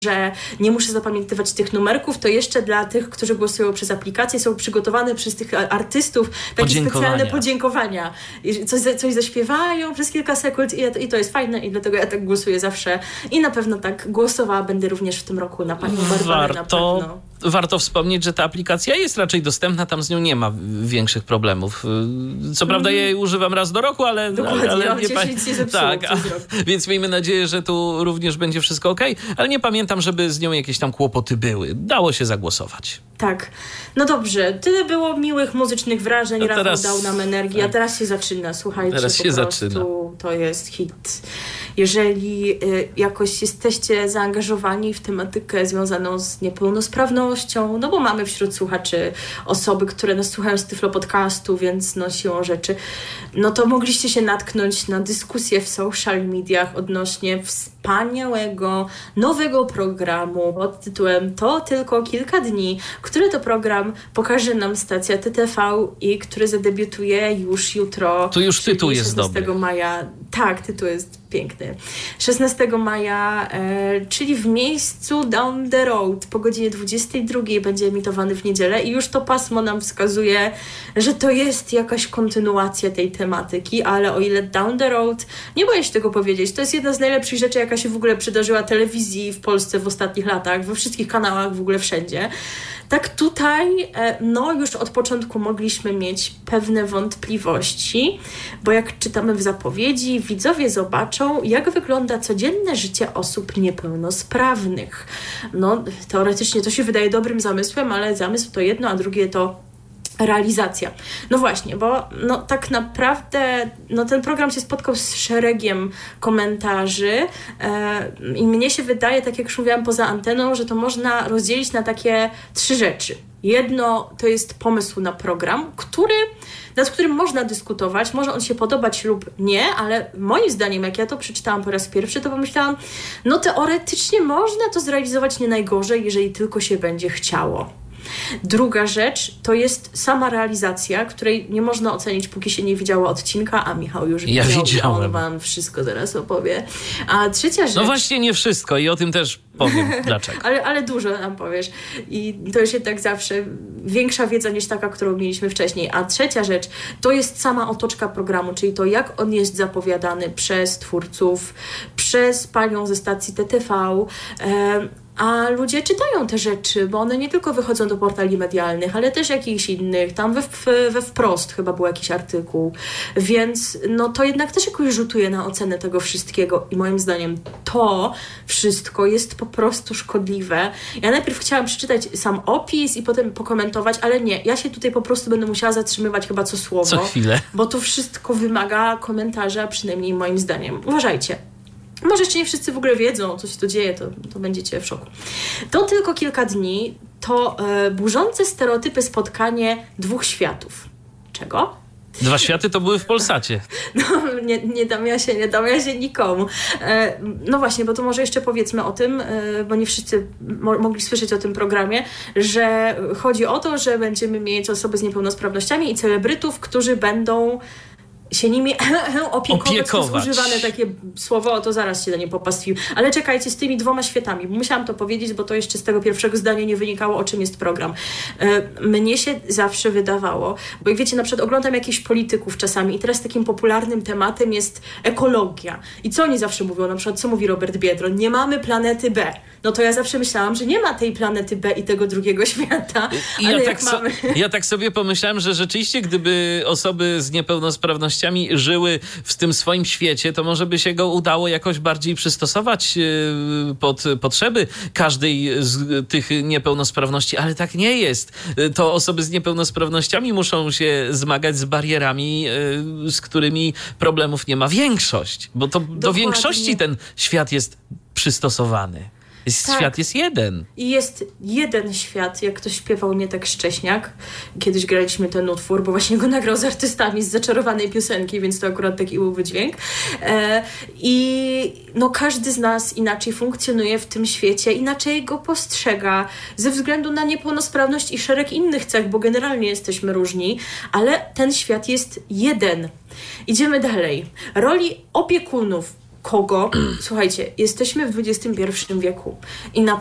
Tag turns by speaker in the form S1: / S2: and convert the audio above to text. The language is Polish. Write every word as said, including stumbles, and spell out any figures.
S1: że nie muszę zapamiętywać tych numerków, to jeszcze dla tych, którzy głosują przez aplikację, są przygotowane przez tych artystów takie specjalne podziękowania. Coś, coś zaśpiewają przez kilka sekund i, ja, i to jest fajne i dlatego ja tak głosuję zawsze i na pewno tak głosowała będę również w tym roku na panią Barbarę na pewno.
S2: Warto wspomnieć, że ta aplikacja jest raczej dostępna, tam z nią nie ma większych problemów. Co prawda mm. ja jej używam raz do roku, ale...
S1: Dokładnie,
S2: ale, ale
S1: nie pa... nic nie zepsuło
S2: tak, a, więc miejmy nadzieję, że tu również będzie wszystko okej, okay, ale nie pamiętam, żeby z nią jakieś tam kłopoty były. Dało się zagłosować.
S1: Tak. No dobrze, tyle było miłych muzycznych wrażeń, Rafał
S2: teraz,
S1: dał nam energię, tak. A teraz się zaczyna, słuchajcie,
S2: teraz
S1: po
S2: się
S1: prostu
S2: zaczyna.
S1: To jest hit. Jeżeli y, jakoś jesteście zaangażowani w tematykę związaną z niepełnosprawnością, no bo mamy wśród słuchaczy osoby, które nas słuchają z Tyflo Podcastu, więc no siłą rzeczy, no to mogliście się natknąć na dyskusję w social mediach odnośnie wspaniałego, nowego programu pod tytułem To tylko kilka dni, który to program pokaże nam stacja T T V i który zadebiutuje już jutro.
S2: Tu już tytuł jest dobry.
S1: szesnastego maja. Tak, tytuł jest piękny. szesnastego maja, e, czyli w miejscu Down the Road po godzinie dwudziestej drugiej będzie emitowany w niedzielę i już to pasmo nam wskazuje, że to jest jakaś kontynuacja tej tematyki, ale o ile Down the Road, nie boję się tego powiedzieć, to jest jedna z najlepszych rzeczy, jaka się w ogóle przydarzyła telewizji w Polsce w ostatnich latach, we wszystkich kanałach, w ogóle wszędzie. Tak tutaj, no już od początku mogliśmy mieć pewne wątpliwości, bo jak czytamy w zapowiedzi, widzowie zobaczą, jak wygląda codzienne życie osób niepełnosprawnych. No teoretycznie to się wydaje dobrym zamysłem, ale zamysł to jedno, a drugie to realizacja. No właśnie, bo no tak naprawdę no ten program się spotkał z szeregiem komentarzy e, i mnie się wydaje, tak jak już mówiłam poza anteną, że to można rozdzielić na takie trzy rzeczy. Jedno to jest pomysł na program, który, nad którym można dyskutować, może on się podobać lub nie, ale moim zdaniem, jak ja to przeczytałam po raz pierwszy, to pomyślałam, no teoretycznie można to zrealizować nie najgorzej, jeżeli tylko się będzie chciało. Druga rzecz to jest sama realizacja, której nie można ocenić, póki się nie widziało odcinka, a Michał już
S2: ja
S1: widział,
S2: widziałem.
S1: On wam wszystko zaraz opowie. A trzecia rzecz...
S2: No właśnie nie wszystko i o tym też powiem dlaczego.
S1: ale, ale dużo nam powiesz. I to już jednak zawsze większa wiedza niż taka, którą mieliśmy wcześniej. A trzecia rzecz to jest sama otoczka programu, czyli to, jak on jest zapowiadany przez twórców, przez panią ze stacji T T V, e, a ludzie czytają te rzeczy, bo one nie tylko wychodzą do portali medialnych, ale też jakichś innych. Tam we, we Wprost chyba był jakiś artykuł. Więc no to jednak też jakoś rzutuje na ocenę tego wszystkiego i moim zdaniem to wszystko jest po prostu szkodliwe. Ja najpierw chciałam przeczytać sam opis i potem pokomentować, ale nie. Ja się tutaj po prostu będę musiała zatrzymywać chyba co słowo.
S2: Co chwilę.
S1: Bo to wszystko wymaga komentarza, przynajmniej moim zdaniem. Uważajcie. Może jeszcze nie wszyscy w ogóle wiedzą, co się tu dzieje, to, to będziecie w szoku. To tylko kilka dni, to e, burzące stereotypy spotkanie dwóch światów. Czego?
S2: Dwa światy to były w Polsacie.
S1: No, nie, nie dam ja się, nie dam ja się nikomu. E, no właśnie, bo to może jeszcze powiedzmy o tym, e, bo nie wszyscy mo- mogli słyszeć o tym programie, że chodzi o to, że będziemy mieć osoby z niepełnosprawnościami i celebrytów, którzy będą się nimi opiekować. opiekować. To jest używane takie słowo, to zaraz się na nie popastwił. Ale czekajcie, z tymi dwoma światami. Musiałam to powiedzieć, bo to jeszcze z tego pierwszego zdania nie wynikało, o czym jest program. Mnie się zawsze wydawało, bo jak wiecie, na przykład oglądam jakichś polityków czasami i teraz takim popularnym tematem jest ekologia. I co oni zawsze mówią? Na przykład, co mówi Robert Biedroń? Nie mamy planety B. No to ja zawsze myślałam, że nie ma tej planety B i tego drugiego świata,
S2: I
S1: ale
S2: ja
S1: jak
S2: tak
S1: mamy...
S2: So, ja tak sobie pomyślałem, że rzeczywiście, gdyby osoby z niepełnosprawnościami żyły w tym swoim świecie, to może by się go udało jakoś bardziej przystosować pod potrzeby każdej z tych niepełnosprawności, ale tak nie jest. To osoby z niepełnosprawnościami muszą się zmagać z barierami, z którymi problemów nie ma większość, bo to Dokładnie. do większości ten świat jest przystosowany. Tak. Świat jest jeden.
S1: I jest jeden świat, jak ktoś śpiewał nie tak Szcześniak. Kiedyś graliśmy ten utwór, bo właśnie go nagrał z artystami z zaczarowanej piosenki, więc to akurat taki był wydźwięk. E, I no każdy z nas inaczej funkcjonuje w tym świecie, inaczej go postrzega ze względu na niepełnosprawność i szereg innych cech, bo generalnie jesteśmy różni, ale ten świat jest jeden. Idziemy dalej. Roli opiekunów kogo. Słuchajcie, jesteśmy w dwudziestym pierwszym wieku i na